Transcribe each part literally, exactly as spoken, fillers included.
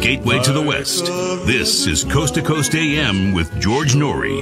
gateway to the West. This is Coast to Coast A M with George Norrie.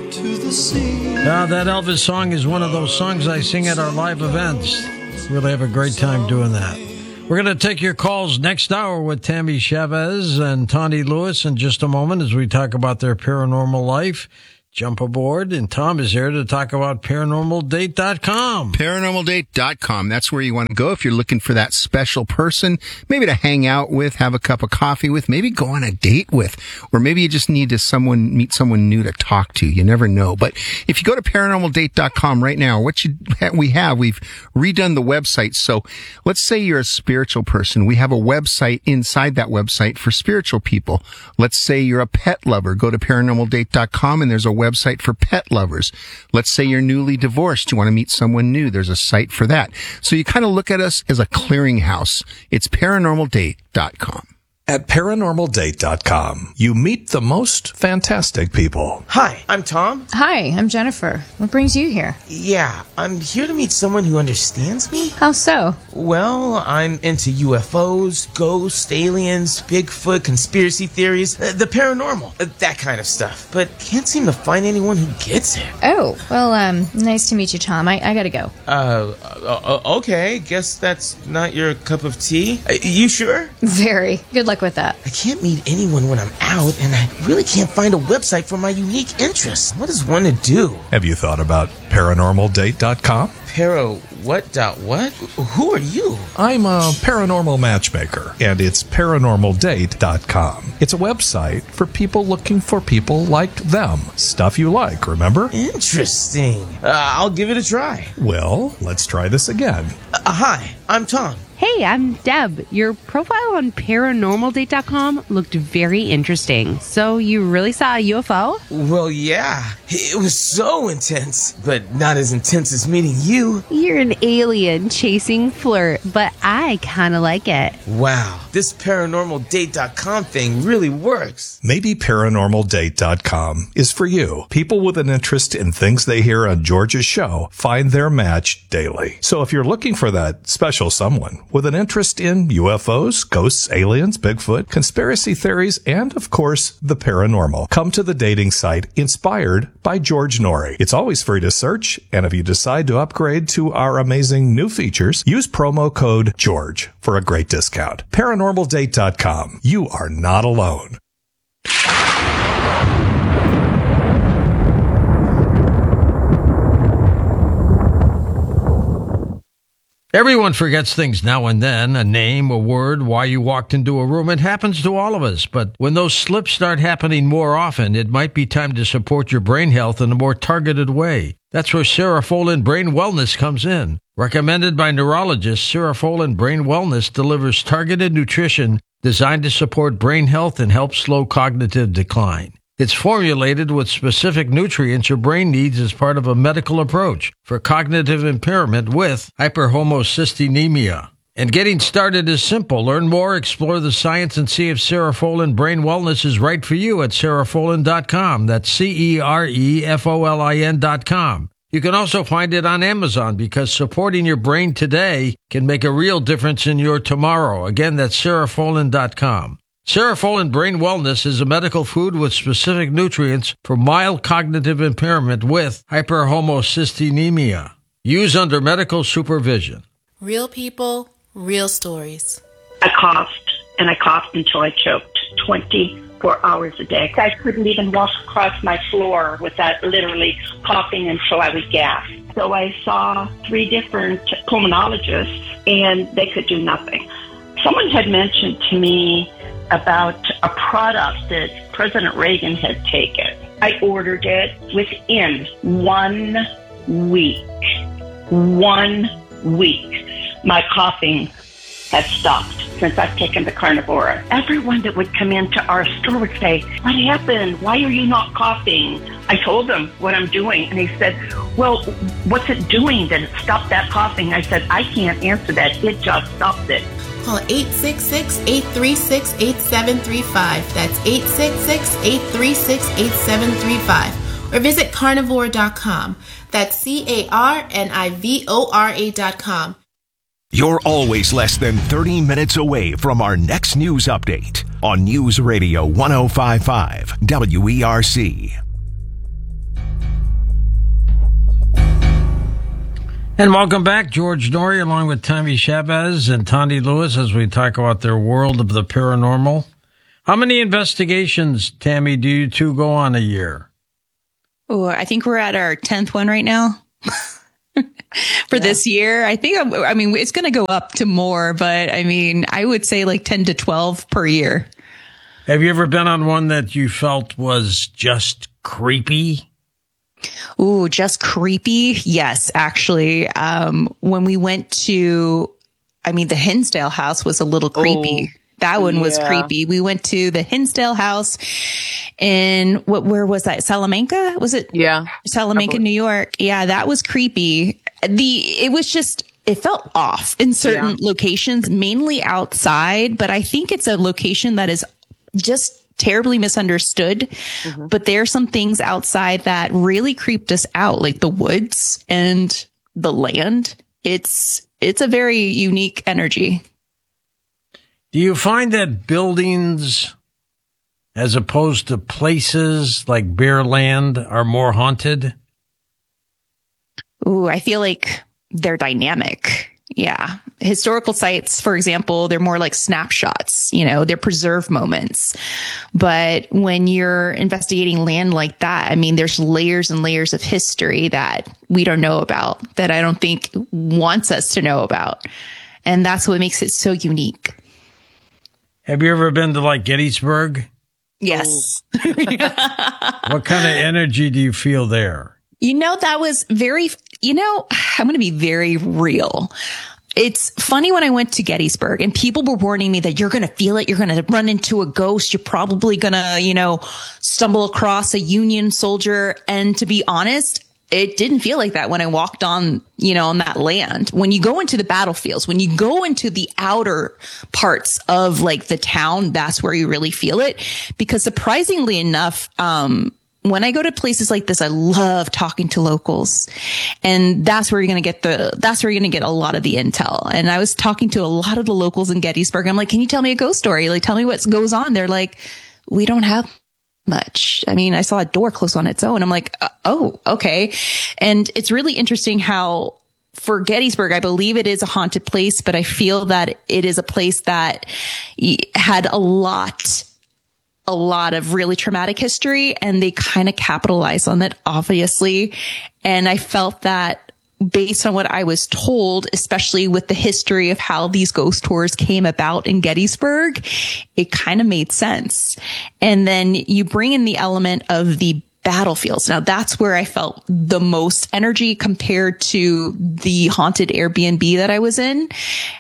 Now, that Elvis song is one of those songs I sing at our live events. Really have a great time doing that. We're going to take your calls next hour with Tammy Chavez and Tawny Lewis in just a moment as we talk about their paranormal life. Jump aboard, and Tom is here to talk about paranormal date dot com. paranormal date dot com. That's where you want to go if you're looking for that special person, maybe to hang out with, have a cup of coffee with, maybe go on a date with, or maybe you just need to someone meet someone new to talk to. You never know. But if you go to paranormal date dot com right now, what you, we have, we've redone the website. So let's say you're a spiritual person. We have a website inside that website for spiritual people. Let's say you're a pet lover. Go to paranormal date dot com and there's a website for pet lovers. Let's say you're newly divorced. You want to meet someone new. There's a site for that. So you kind of look at us as a clearinghouse. It's paranormal date dot com. At paranormal date dot com, you meet the most fantastic people. Hi, I'm Tom. Hi, I'm Jennifer. What brings you here? Yeah, I'm here to meet someone who understands me. How so? Well, I'm into U F Os, ghosts, aliens, Bigfoot, conspiracy theories, uh, the paranormal, uh, that kind of stuff. But can't seem to find anyone who gets it. Oh, well, um, nice to meet you, Tom. I, I gotta go. Uh, uh, okay, guess that's not your cup of tea. Uh, you sure? Very. Good luck with that. I can't meet anyone when I'm out, and I really can't find a website for my unique interests. What is one to do? Have you thought about paranormal date dot com? Para what dot what? Who are you? I'm a paranormal matchmaker, and it's paranormal date dot com. It's a website for people looking for people like them. Stuff you like, remember? Interesting. Uh, I'll give it a try. Well, let's try this again. Uh, hi, I'm Tom. Hey, I'm Deb. Your profile on paranormal date dot com looked very interesting. So you really saw a U F O? Well, yeah. It was so intense, but not as intense as meeting you. You're an alien chasing flirt, but I kind of like it. Wow, this paranormal date dot com thing really works. Maybe paranormal date dot com is for you. People with an interest in things they hear on George's show find their match daily. So if you're looking for that special someone with an interest in U F Os, ghosts, aliens, Bigfoot, conspiracy theories, and, of course, the paranormal, come to the dating site Inspired by George Norrie. It's always free to search, and if you decide to upgrade to our amazing new features, use promo code GEORGE for a great discount. paranormal date dot com. You are not alone. Everyone forgets things now and then, a name, a word, why you walked into a room. It happens to all of us, but when those slips start happening more often, it might be time to support your brain health in a more targeted way. That's where Cerefolin Brain Wellness comes in. Recommended by neurologists, Cerefolin Brain Wellness delivers targeted nutrition designed to support brain health and help slow cognitive decline. It's formulated with specific nutrients your brain needs as part of a medical approach for cognitive impairment with hyperhomocystinemia. And getting started is simple. Learn more, explore the science, and see if Cerefolin Brain Wellness is right for you at cerefolin dot com. That's C E R E F O L I N dot com. You can also find it on Amazon because supporting your brain today can make a real difference in your tomorrow. Again, that's cerefolin dot com. Cerefolin Brain Wellness is a medical food with specific nutrients for mild cognitive impairment with hyperhomocystinemia. Use under medical supervision. Real people, real stories. I coughed, and I coughed until I choked twenty-four hours a day. I couldn't even walk across my floor without literally coughing until I would gasp. So I saw three different pulmonologists, and they could do nothing. Someone had mentioned to me about a product that President Reagan had taken. I ordered it within one week. One week. My coughing has stopped since I've taken the Carnivora. Everyone that would come into our store would say, "What happened? Why are you not coughing?" I told them what I'm doing, and they said, "Well, what's it doing that it stopped that coughing?" I said, "I can't answer that. It just stopped it." Call eight six six, eight three six, eight seven three five. That's eight six six, eight three six, eight seven three five. Or visit carnivore dot com. That's C A R N I V O R A dot com. You're always less than thirty minutes away from our next news update. on News Radio one oh five point five W E R C. And welcome back, George Noory, along with Tommy Chavez and Tony Lewis, as we talk about their world of the paranormal. How many investigations, Tammy, do you two go on a year? Oh, I think we're at our tenth one right now for yeah. this year. I think, I'm, I mean, it's going to go up to more, but I mean, I would say like ten to twelve per year. Have you ever been on one that you felt was just creepy? Ooh, just creepy. Yes, actually. Um, when we went to, I mean, the Hinsdale house was a little creepy. Oh, that one was yeah. creepy. We went to the Hinsdale house in what, where was that? Salamanca? Was it? Yeah. Salamanca, New York. Yeah, that was creepy. The, it was just, it felt off in certain yeah. locations, mainly outside, but I think it's a location that is just terribly misunderstood, mm-hmm. but there are some things outside that really creeped us out, like the woods and the land. It's, it's a very unique energy. Do you find that buildings, as opposed to places like bare land, are more haunted? Ooh, I feel like they're dynamic. Yeah. Historical sites, for example, they're more like snapshots, you know, they're preserved moments. But when you're investigating land like that, I mean, there's layers and layers of history that we don't know about, that I don't think wants us to know about. And that's what makes it so unique. Have you ever been to like Gettysburg? Yes. What kind of energy do you feel there? You know, that was very, you know, I'm going to be very real. It's funny when I went to Gettysburg and people were warning me that you're going to feel it. You're going to run into a ghost. You're probably going to, you know, stumble across a Union soldier. And to be honest, it didn't feel like that when I walked on, you know, on that land. When you go into the battlefields, when you go into the outer parts of like the town, that's where you really feel it. Because surprisingly enough, um, when I go to places like this, I love talking to locals, and that's where you're going to get the, that's where you're going to get a lot of the intel. And I was talking to a lot of the locals in Gettysburg. I'm like, can you tell me a ghost story? Like, tell me what goes on. They're like, we don't have much. I mean, I saw a door close on its own. I'm like, uh, oh, okay. And it's really interesting how for Gettysburg, I believe it is a haunted place, but I feel that it is a place that had a lot a lot of really traumatic history, and they kind of capitalize on it, obviously. And I felt that based on what I was told, especially with the history of how these ghost tours came about in Gettysburg, it kind of made sense. And then you bring in the element of the battlefields. Now that's where I felt the most energy compared to the haunted Airbnb that I was in.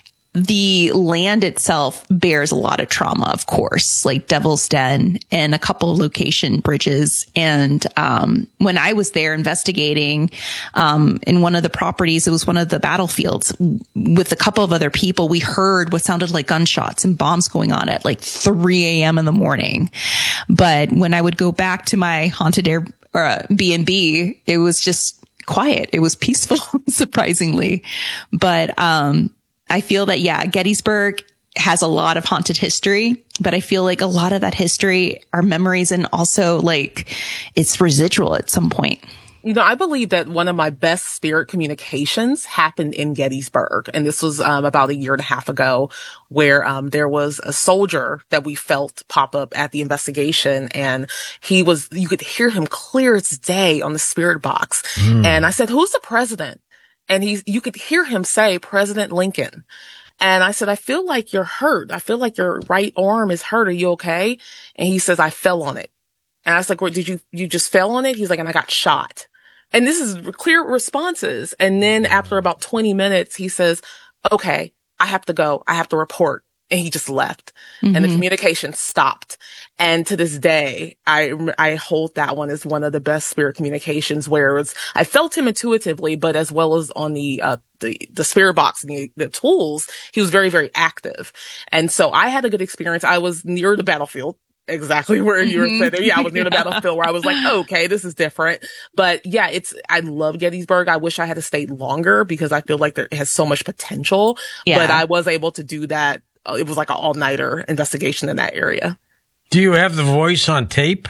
The land itself bears a lot of trauma, of course, like Devil's Den and a couple of location bridges. And um when I was there investigating um in one of the properties, it was one of the battlefields with a couple of other people. We heard what sounded like gunshots and bombs going on at like three a.m. in the morning. But when I would go back to my haunted Air or uh, B and B, it was just quiet. It was peaceful, surprisingly. But um I feel that, yeah, Gettysburg has a lot of haunted history, but I feel like a lot of that history are memories, and also like it's residual at some point. You know, I believe that one of my best spirit communications happened in Gettysburg. And this was um, about a year and a half ago, where um, there was a soldier that we felt pop up at the investigation. And he was, you could hear him clear as day on the spirit box. Mm. And I said, who's the president? And he, you could hear him say, President Lincoln. And I said, I feel like you're hurt. I feel like your right arm is hurt. Are you okay? And he says, I fell on it. And I was like, well, did you, you just fell on it? He's like, and I got shot. And this is clear responses. And then after about twenty minutes, he says, okay, I have to go. I have to report. And he just left. Mm-hmm. And the communication stopped. And to this day, I, I hold that one as one of the best spirit communications, where it's, I felt him intuitively, but as well as on the, uh, the, the spirit box and the, the tools, he was very, very active. And so I had a good experience. I was near the battlefield. Exactly where you were mm-hmm. saying. Yeah, I was near the yeah. battlefield where I was like, okay, this is different. But yeah, it's, I love Gettysburg. I wish I had stayed longer because I feel like there, it has so much potential. Yeah. But I was able to do that it was like an all-nighter investigation in that area. Do you have the voice on tape?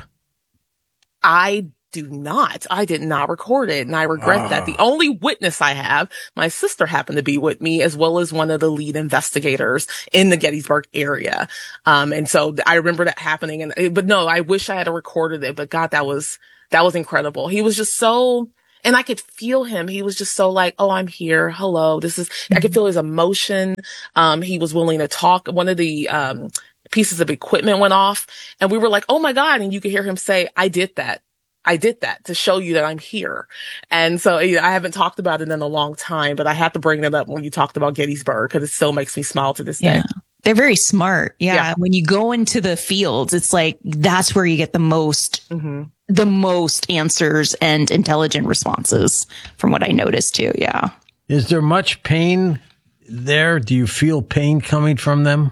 I do not. I did not record it, and I regret Oh. that. The only witness I have, my sister happened to be with me, as well as one of the lead investigators in the Gettysburg area. Um, and so I remember that happening. And but no, I wish I had recorded it. But God, that was that was incredible. He was just so. And I could feel him. He was just so like, oh, I'm here. Hello. This is, I could feel his emotion. Um, he was willing to talk. One of the, um, pieces of equipment went off, and we were like, oh my God. And you could hear him say, I did that. I did that to show you that I'm here. And so you know, I haven't talked about it in a long time, but I had to bring it up when you talked about Gettysburg, because it still makes me smile to this Yeah. day. They're very smart. Yeah. Yeah. When you go into the fields, it's like, that's where you get the most, Mm-hmm. the most answers and intelligent responses from what I noticed too. Yeah. Is there much pain there? Do you feel pain coming from them?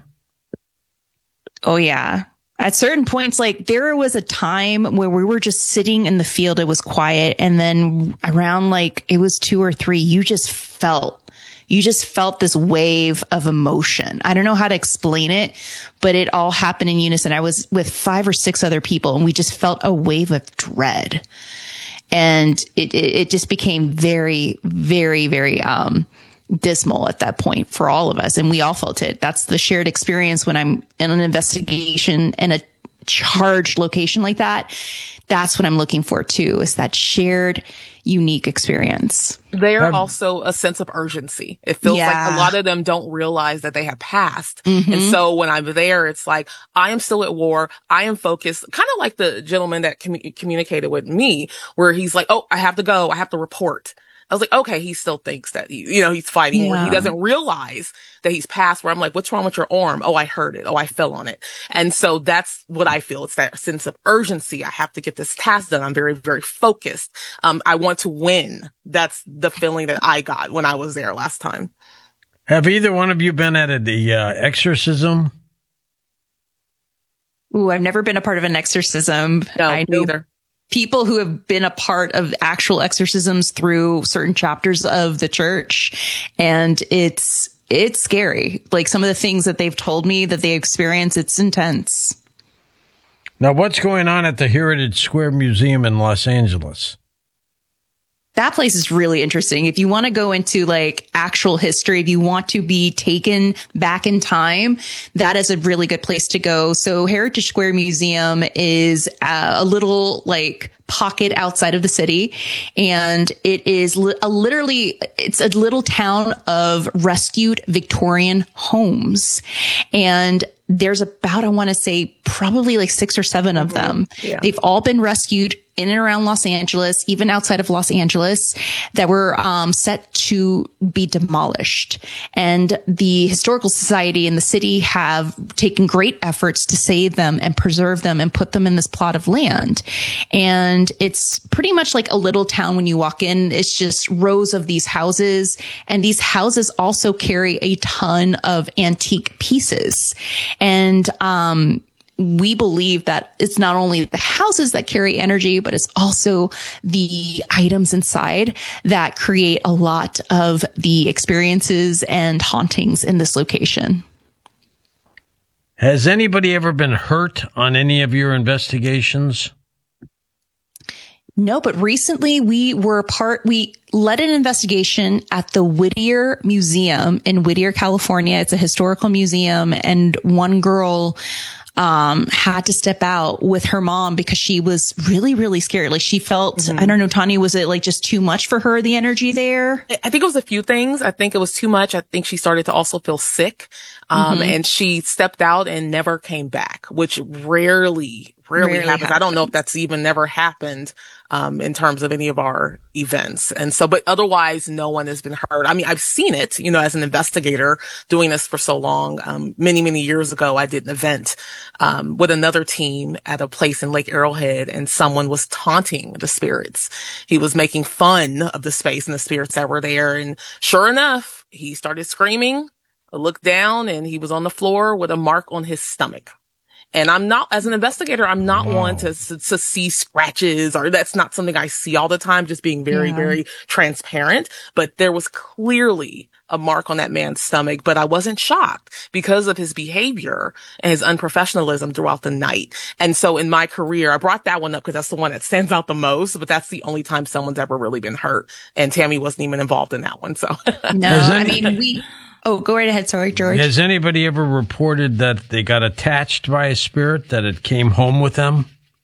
Oh yeah. At certain points, like there was a time where we were just sitting in the field. It was quiet. And then around like it was two or three, you just felt, you just felt this wave of emotion. I don't know how to explain it, but it all happened in unison. I was with five or six other people, and we just felt a wave of dread. And it, it, it just became very, very, very, um, dismal at that point for all of us. And we all felt it. That's the shared experience when I'm in an investigation in a charged location like that. That's what I'm looking for too, is that shared, unique experience. They're Um, also a sense of urgency. It feels Yeah. like a lot of them don't realize that they have passed. Mhm. And so when I'm there, it's like, I am still at war. I am focused, kind of like the gentleman that commu- communicated with me, where he's like, oh, I have to go. I have to report. I was like, okay, he still thinks that, he, you know, he's fighting when he Yeah. doesn't realize that he's passed, where I'm like, what's wrong with your arm? Oh, I heard it. Oh, I fell on it. And so that's what I feel. It's that sense of urgency. I have to get this task done. I'm very, very focused. Um, I want to win. That's the feeling that I got when I was there last time. Have either one of you been at a, the uh, exorcism? Ooh, I've never been a part of an exorcism. No, I know neither. people who have been a part of actual exorcisms through certain chapters of the church. And it's, it's scary. Like some of the things that they've told me that they experience, it's intense. Now, what's going on at the Heritage Square Museum in Los Angeles? That place is really interesting. If you want to go into like actual history, if you want to be taken back in time, that is a really good place to go. So Heritage Square Museum is uh, a little like pocket outside of the city. And it is li- a literally, it's a little town of rescued Victorian homes. And there's about, I want to say probably like six or seven of them. Yeah. They've all been rescued in and around Los Angeles, even outside of Los Angeles, that were um, set to be demolished. And the Historical Society and the city have taken great efforts to save them and preserve them and put them in this plot of land. And it's pretty much like a little town when you walk in. It's just rows of these houses. And these houses also carry a ton of antique pieces. And, um, we believe that it's not only the houses that carry energy, but it's also the items inside that create a lot of the experiences and hauntings in this location. Has anybody ever been hurt on any of your investigations? No, but recently we were a part, we led an investigation at the Whittier Museum in Whittier, California. It's a historical museum, and one girl um, had to step out with her mom because she was really, really scared. Like she felt, mm-hmm. I don't know, Tanya, was it like just too much for her, the energy there? I think it was a few things. I think it was too much. I think she started to also feel sick. Um, Mm-hmm. and she stepped out and never came back, which rarely, rarely, Rarely happens. I don't know if happens. that's even never happened, um, in terms of any of our events. And so, but otherwise, no one has been hurt. I mean, I've seen it, you know, as an investigator doing this for so long. Um, many, many years ago, I did an event, um, with another team at a place in Lake Arrowhead, and someone was taunting the spirits. He was making fun of the space and the spirits that were there. And sure enough, he started screaming. I looked down and he was on the floor with a mark on his stomach. And I'm not, as an investigator, I'm not Wow. one to, to, to see scratches, or that's not something I see all the time, just being very, Yeah. very transparent. But there was clearly a mark on that man's stomach, but I wasn't shocked because of his behavior and his unprofessionalism throughout the night. And so in my career, I brought that one up because that's the one that stands out the most, but that's the only time someone's ever really been hurt. And Tammy wasn't even involved in that one. So no, I mean, we, oh, go right ahead. Sorry, George. Has anybody ever reported that they got attached by a spirit, that it came home with them?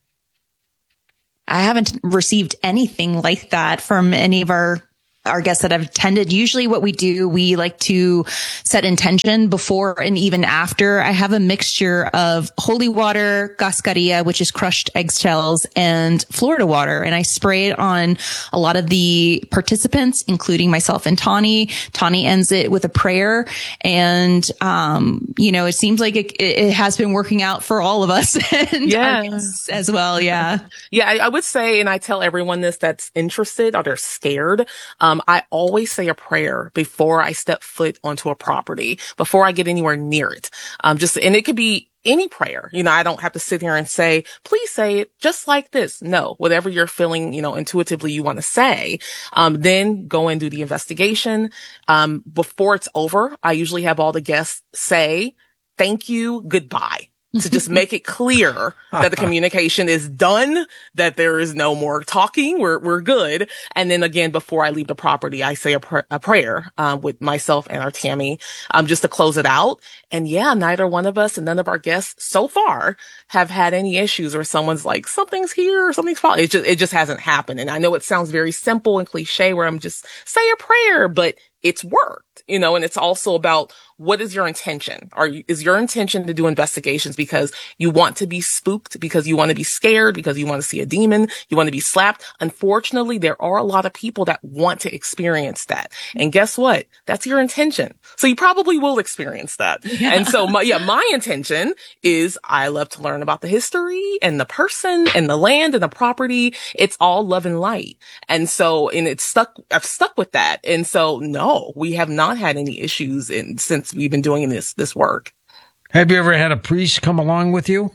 I haven't received anything like that from any of our our guests that have attended. Usually what we do, we like to set intention before and even after. I have a mixture of holy water, cascarilla, which is crushed eggshells, and Florida water. And I spray it on a lot of the participants, including myself and Tawny. Tawny ends it with a prayer. And, um, you know, it seems like it, it has been working out for all of us and yeah. as well. Yeah. Yeah. I, I would say, and I tell everyone this that's interested or they're scared. Um, I always say a prayer before I step foot onto a property, before I get anywhere near it. Um, just, and it could be any prayer. You know, I don't have to sit here and say, please say it just like this. No, whatever you're feeling, you know, intuitively you want to say. Um, then go and do the investigation. Um, before it's over, I usually have all the guests say, thank you, goodbye. To just make it clear that the communication is done, that there is no more talking. We're, we're good. And then again, before I leave the property, I say a, pr- a prayer, um, with myself and our Tammy, um, just to close it out. And yeah, neither one of us and none of our guests so far have had any issues where someone's like, something's here or something's falling. It just, it just hasn't happened. And I know it sounds very simple and cliche where I'm just say a prayer, but it's worked, you know, and it's also about what is your intention? Are you, is your intention to do investigations because you want to be spooked, because you want to be scared, because you want to see a demon, you want to be slapped? Unfortunately, there are a lot of people that want to experience that. And guess what? That's your intention. So you probably will experience that. Yeah. And so my, yeah, my intention is I love to learn about the history and the person and the land and the property. It's all love and light. And so, and it's stuck, I've stuck with that. And so no, we have not had any issues in, since we've been doing this, this work. Have you ever had a priest come along with you?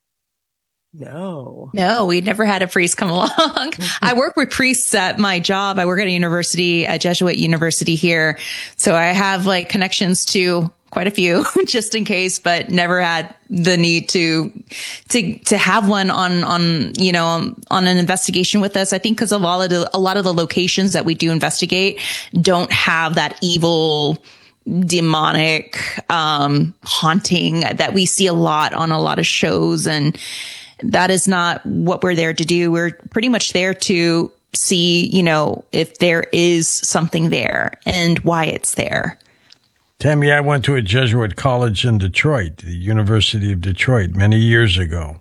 No. No, we never had a priest come along. I work with priests at my job. I work at a university, a Jesuit university here. So I have like connections to quite a few just in case, but never had the need to, to, to have one on, on, you know, on an investigation with us. I think because a lot of the, a lot of the locations that we do investigate don't have that evil, demonic, um, haunting that we see a lot on a lot of shows. And that is not what we're there to do. We're pretty much there to see, you know, if there is something there and why it's there. Tammy, I went to a Jesuit college in Detroit, the University of Detroit, many years ago.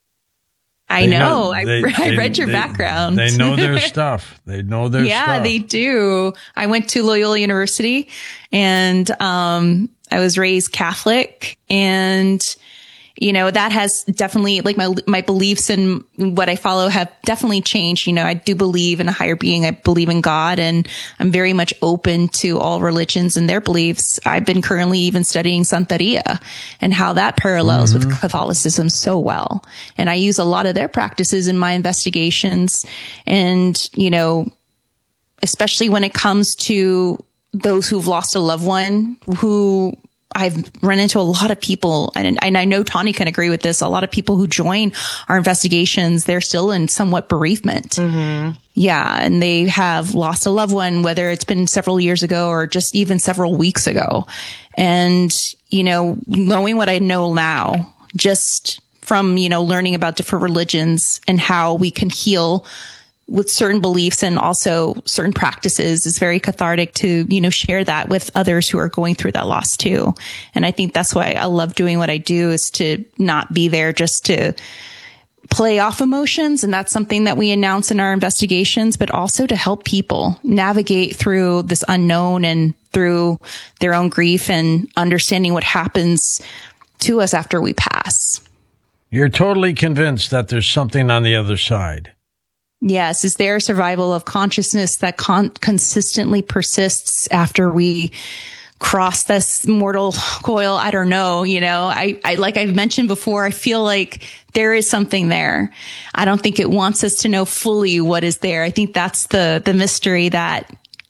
I They know. know- I, they- I read they- your they- background. They know their stuff. They know their yeah, stuff. they do. I went to Loyola University and, um, I was raised Catholic, and, you know, that has definitely, like, my, my beliefs and what I follow have definitely changed. You know, I do believe in a higher being. I believe in God, and I'm very much open to all religions and their beliefs. I've been currently even studying Santeria and how that parallels Mhm. with Catholicism so well. And I use a lot of their practices in my investigations. And, you know, especially when it comes to those who've lost a loved one, who I've run into a lot of people, and, and I know Tawny can agree with this, a lot of people who join our investigations, they're still in somewhat bereavement. Mm-hmm. Yeah. And they have lost a loved one, whether it's been several years ago or just even several weeks ago. And, you know, knowing what I know now, just from, you know, learning about different religions and how we can heal with certain beliefs and also certain practices, is very cathartic to, you know, share that with others who are going through that loss too. And I think that's why I love doing what I do, is to not be there just to play off emotions. And that's something that we announce in our investigations, but also to help people navigate through this unknown and through their own grief and understanding what happens to us after we pass. You're totally convinced that there's something on the other side. Yes. Is there a survival of consciousness that con- consistently persists after we cross this mortal coil? I don't know. You know, I, I, like I've mentioned before, I feel like there is something there. I don't think it wants us to know fully what is there. I think that's the, the mystery that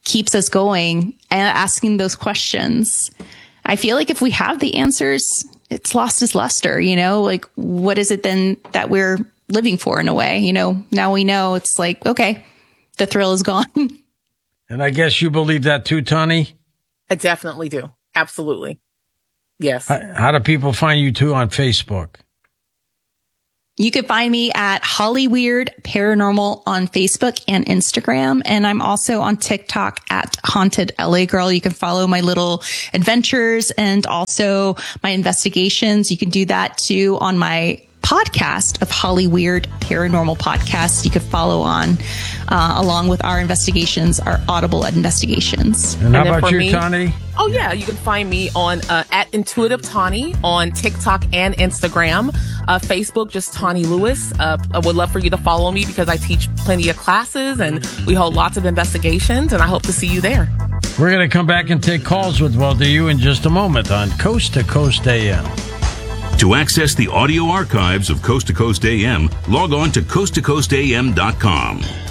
keeps us going and asking those questions. I feel like if we have the answers, it's lost its luster, you know, like what is it then that we're living for in a way? You know, now we know it's like, okay, the thrill is gone. And I guess you believe that too, Tani? I definitely do. Absolutely. Yes. How, how do people find you too on Facebook? You can find me at Hollyweird Paranormal on Facebook and Instagram. And I'm also on TikTok at Haunted L A Girl. You can follow my little adventures and also my investigations. You can do that too on my podcast of Hollyweird Paranormal Podcast. You could follow on uh, along with our investigations, our Audible investigations. And how And then about for you, me- Tani? Oh, yeah. You can find me on uh, at Intuitive Tani on TikTok and Instagram. Uh, Facebook, just Tani Lewis. Uh, I would love for you to follow me because I teach plenty of classes and we hold lots of investigations, and I hope to see you there. We're going to come back and take calls with both of you in just a moment on Coast to Coast A M. To access the audio archives of Coast to Coast A M, log on to coast to coast a m dot com.